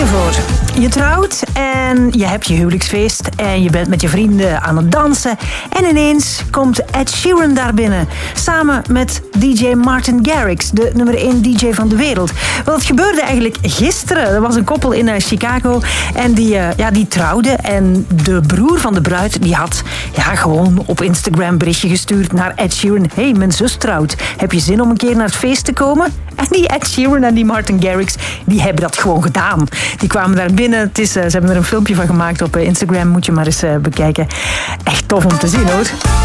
je voor. Je trouwt en je hebt je huwelijksfeest en je bent met je vrienden aan het dansen. En ineens komt Ed Sheeran daar binnen. Samen met DJ Martin Garrix, de nummer 1 DJ van de wereld. Wel, het gebeurde eigenlijk gisteren. Er was een koppel in Chicago en die trouwde. En de broer van de bruid die had gewoon op Instagram berichtje gestuurd naar Ed Sheeran. Hey, mijn zus trouwt. Heb je zin om een keer naar het feest te komen? En die Ed Sheeran en die Martin Garrix, die hebben dat gewoon gedaan. Die kwamen daar binnen. Ze hebben er een filmpje van gemaakt op Instagram. Moet je maar eens bekijken. Echt tof om te zien, hoor.